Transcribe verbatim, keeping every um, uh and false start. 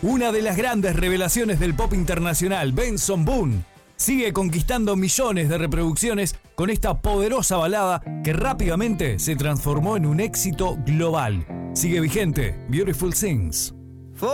Una de las grandes revelaciones del pop internacional, Benson Boone, sigue conquistando millones de reproducciones con esta poderosa balada que rápidamente se transformó en un éxito global. Sigue vigente, Beautiful Things.